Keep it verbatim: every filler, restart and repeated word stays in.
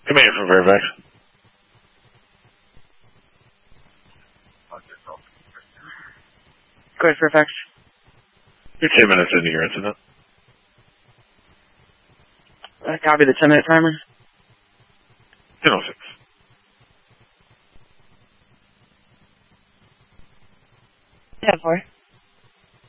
Come here from Fairfax. Go ahead, Fairfax. You're ten minutes into your incident. Uh, copy the ten-minute timer. ten oh six. Yeah, for